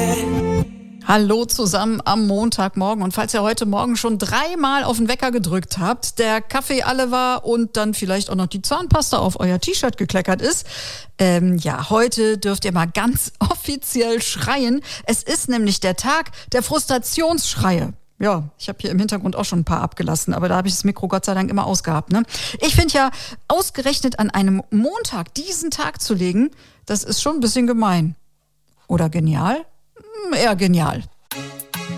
Hallo zusammen am Montagmorgen. Und falls ihr heute Morgen schon 3-mal auf den Wecker gedrückt habt, der Kaffee alle war und dann vielleicht auch noch die Zahnpasta auf euer T-Shirt gekleckert ist, heute dürft ihr mal ganz offiziell schreien. Es ist nämlich der Tag der Frustrationsschreie. Ja, ich habe hier im Hintergrund auch schon ein paar abgelassen, aber da habe ich das Mikro Gott sei Dank immer ausgehabt. Ne? Ich finde ja, ausgerechnet an einem Montag diesen Tag zu legen, das ist schon ein bisschen gemein. Oder genial? Eher genial.